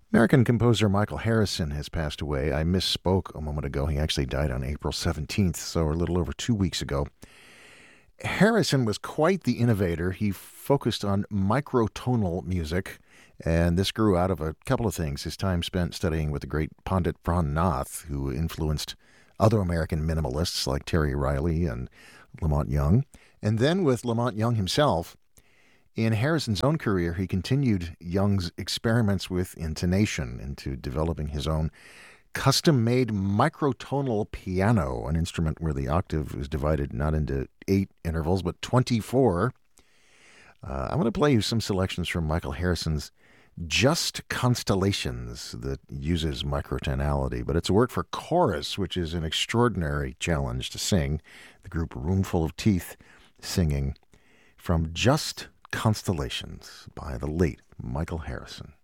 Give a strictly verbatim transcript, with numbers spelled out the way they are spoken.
American composer Michael Harrison has passed away. I misspoke a moment ago. He actually died on April seventeenth, so a little over two weeks ago. Harrison was quite the innovator. He focused on microtonal music, and this grew out of a couple of things. His time spent studying with the great Pandit Pran Nath, who influenced other American minimalists like Terry Riley and Lamont Young, and then with Lamont Young himself. In Harrison's own career, he continued Young's experiments with intonation into developing his own custom-made microtonal piano, an instrument where the octave is divided not into eight intervals, but twenty-four. Uh, I'm going to play you some selections from Michael Harrison's Just Constellations that uses microtonality, but it's a work for chorus, which is an extraordinary challenge to sing. The group Roomful of Teeth singing from Just Constellations by the late Michael Harrison.